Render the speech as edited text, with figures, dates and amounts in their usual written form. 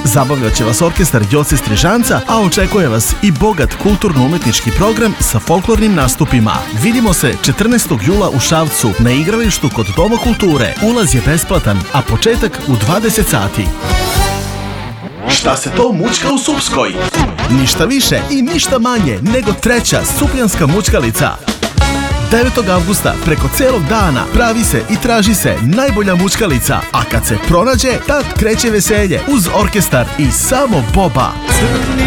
Zabavljat će vas orkestar Joce Strižanca, a očekuje vas i bogat kulturno-umetnički program sa folklornim nastupima. Vidimo se 14. jula u Šavcu na igralištu kod Doma kulture. Ulaz je besplatan, a početak u 20 sati. Šta se to mućka u Supskoj? Ništa više i ništa manje nego treća supljanska mućkalica. 9. avgusta preko cijelog dana pravi se i traži se najbolja mućkalica, a kad se pronađe, tad kreće veselje uz orkestar i samo Boba.